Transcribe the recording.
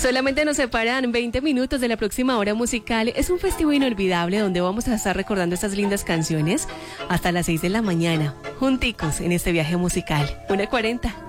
Solamente nos separan 20 minutos de la próxima hora musical. Es un festivo inolvidable donde vamos a estar recordando estas lindas canciones hasta las 6 de la mañana, junticos en este viaje musical. 1:40.